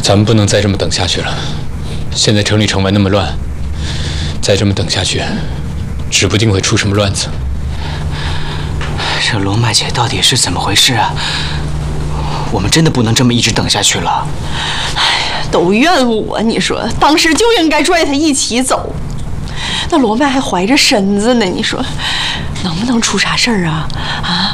咱们不能再这么等下去了。现在城里城外那么乱，再这么等下去，指不定会出什么乱子。 这罗麦姐到底是怎么回事啊？我们真的不能这么一直等下去了。 哎呀，都怨我！你说当时就应该拽她一起走。那罗麦还怀着身子呢，你说能不能出啥事儿啊？啊？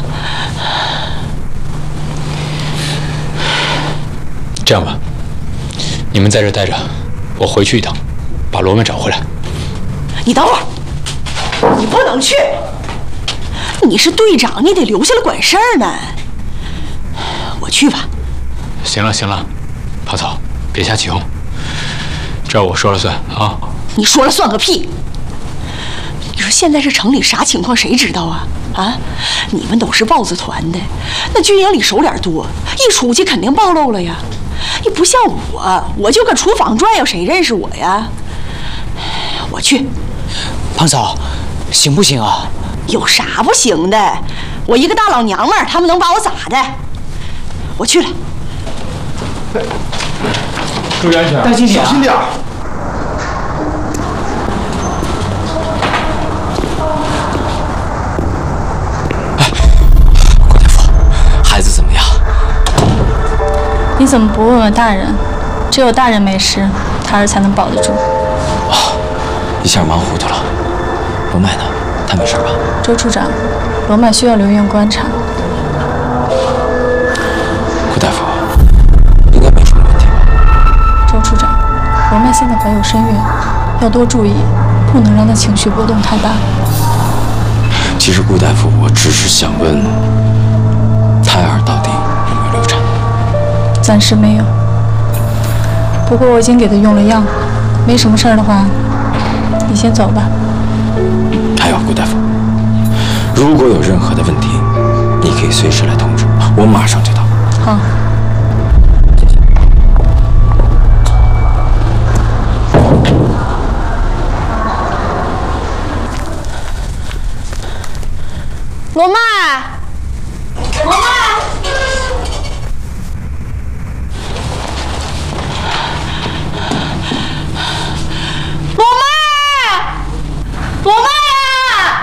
这样吧，你们在这待着，我回去一趟，把罗麦找回来。 你等会儿，你不能去。你是队长，你得留下来管事儿呢。我去吧。 行了行了，跑草，别瞎起哄，这我说了算啊。 你说了算个屁！你说现在这城里啥情况，谁知道啊？啊，你们都是豹子团的，那军营里手脸多，一出去肯定暴露了呀。你不像我就搁厨房转悠，谁认识我呀？我去。 胖嫂，行不行啊？ 有啥不行的？我一个大老娘们儿，他们能把我咋的？我去了。 注意安全， 带进去，小心点。 郭大夫，孩子怎么样？ 你怎么不问问大人？只有大人没事，胎儿才能保得住。 哦，一下忙糊涂了。罗麦呢？他没事吧？ 周处长，罗麦需要留院观察。 顾大夫，应该没什么问题吧？ 周处长，罗麦现在怀有身孕，要多注意，不能让她情绪波动太大。 其实顾大夫，我只是想问，胎儿到底有没有流产？ 暂时没有，不过我已经给她用了药，没什么事儿的话，你先走吧。 还有顾大夫，如果有任何的问题，你可以随时来通知我，马上就到。 好。 罗麦。